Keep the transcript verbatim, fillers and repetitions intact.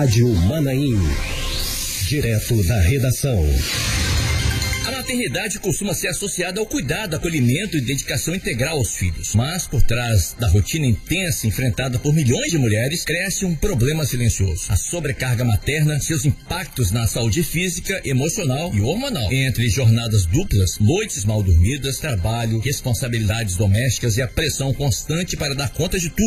Rádio Manaim. Direto da redação. A maternidade costuma ser associada ao cuidado, acolhimento e dedicação integral aos filhos. Mas, por trás da rotina intensa enfrentada por milhões de mulheres, cresce um problema silencioso. A sobrecarga materna, seus impactos na saúde física, emocional e hormonal. Entre jornadas duplas, noites mal dormidas, trabalho, responsabilidades domésticas e a pressão constante para dar conta de tudo.